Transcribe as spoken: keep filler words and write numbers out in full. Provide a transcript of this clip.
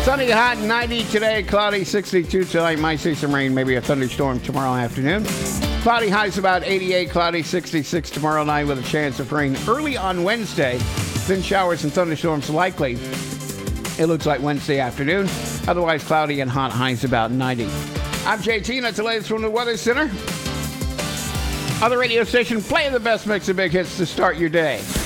Sunny, hot, ninety today. Cloudy, sixty-two tonight. Might see some rain, maybe a thunderstorm tomorrow afternoon. Cloudy highs about eighty-eight. Cloudy, sixty-six tomorrow night with a chance of rain early on Wednesday. Thin showers and thunderstorms likely. It looks like Wednesday afternoon. Otherwise cloudy and hot, highs about ninety. I'm J T, and that's the latest from the Weather Center. Other radio station playing the best mix of big hits to start your day.